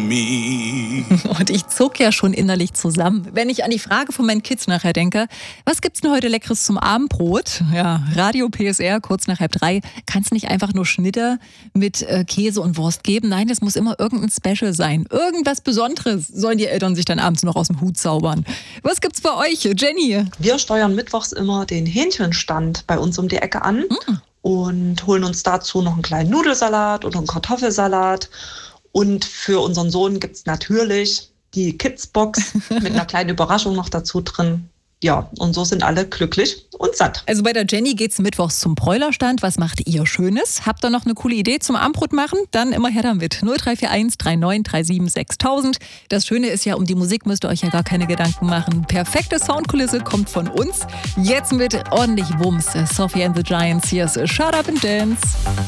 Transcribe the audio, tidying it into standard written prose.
me. Und ich zuck ja schon innerlich zusammen, wenn ich an die Frage von meinen Kids nachher denke, was gibt's denn heute Leckeres zum Abendbrot? Ja, Radio PSR, kurz nach 2:30. Kann es nicht einfach nur Schnitte mit Käse und Wurst geben? Nein, es muss immer irgendein Special sein. Irgendwas Besonderes sollen die Eltern sich dann abends noch aus dem Hut zaubern. Was gibt's bei euch, Jenny? Wir steuern mittwochs immer den Hähnchenstand bei uns um die Ecke an und holen uns dazu noch einen kleinen Nudelsalat oder einen Kartoffelsalat. Und für unseren Sohn gibt's natürlich die Kidsbox mit einer kleinen Überraschung noch dazu drin. Ja, und so sind alle glücklich und satt. Also bei der Jenny geht's mittwochs zum Bräulerstand. Was macht ihr Schönes? Habt ihr noch eine coole Idee zum Abendbrot machen? Dann immer her damit. 0341 39 37 6000. Das Schöne ist ja, um die Musik müsst ihr euch ja gar keine Gedanken machen. Perfekte Soundkulisse kommt von uns. Jetzt mit ordentlich Wumms. Sophie and the Giants. Hier ist Shut Up and Dance.